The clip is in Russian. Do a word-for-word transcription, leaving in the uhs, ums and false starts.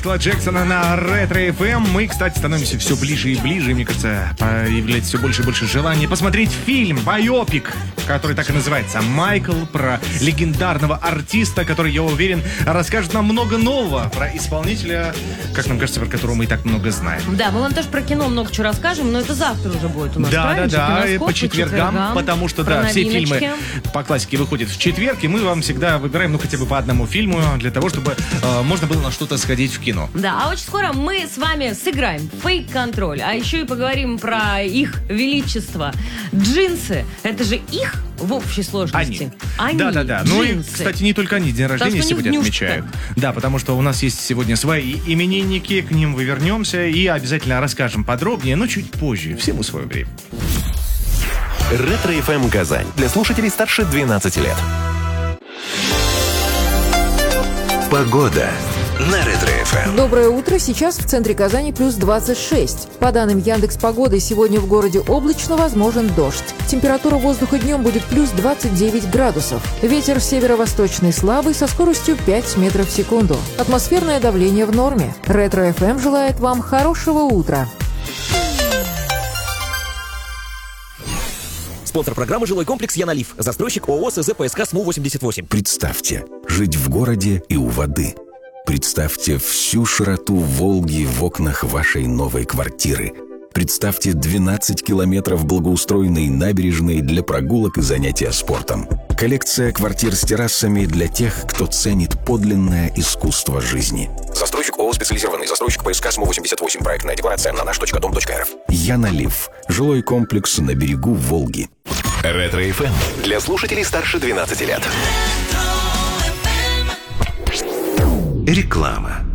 Майкла Джексона на Ретро-эф эм. Мы, кстати, становимся все ближе и ближе. Мне кажется, появляется все больше и больше желания посмотреть фильм, байопик, который так и называется «Майкл», про легендарного артиста, который, я уверен, расскажет нам много нового про исполнителя, как нам кажется, про которого мы и так много знаем. Да, мы вам тоже про кино много чего расскажем, но это завтра уже будет у нас, да, правильно? Да, да, по четвергам, по четвергам, потому что, да, все фильмы по классике выходят в четверг, и мы вам всегда выбираем, ну, хотя бы по одному фильму, для того, чтобы э, можно было на что-то сходить в кино. Да, а очень скоро мы с вами сыграем фейк-контроль, а еще и поговорим про их величество. Джинсы, это же их в общей сложности. Они. Да, да, да. Ну и, кстати, не только они день рождения сегодня отмечают. Да, потому что у нас есть сегодня свои именинники, к ним мы вернемся и обязательно расскажем подробнее, но чуть позже, всему свое время. Ретро-эф эм Казань. Для слушателей старше двенадцати лет. Погода на Ретро-эф эм. Доброе утро. Сейчас в центре Казани плюс двадцать шесть. По данным Яндекс.Погоды, сегодня в городе облачно, возможен дождь. Температура воздуха днем будет плюс двадцать девять градусов. Ветер северо-восточный слабый со скоростью пять метров в секунду. Атмосферное давление в норме. Ретро-эф эм желает вам хорошего утра. Спонсор программы «Жилой комплекс Янолив». Застройщик ООО СЗ ПСК СМУ восемьдесят восемь. Представьте, жить в городе и у воды. Представьте всю широту Волги в окнах вашей новой квартиры. Представьте двенадцать километров благоустроенной набережной для прогулок и занятия спортом. Коллекция квартир с террасами для тех, кто ценит подлинное искусство жизни. Застройщик ООО «Специализированный застройщик ПСК СМУ восемьдесят восемь. Проектная декларация на наш точка дом точка эр эф. Янолив. Жилой комплекс на берегу Волги. Ретро-эф эм. Для слушателей старше двенадцати лет. Реклама.